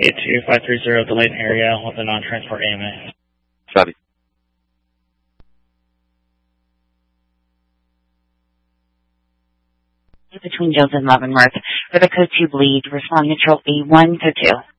82530, delayed area with a non-transport AMA. Copy. Between Joseph and Leavenworth for the code 2 bleed, respond neutral A1 code 2.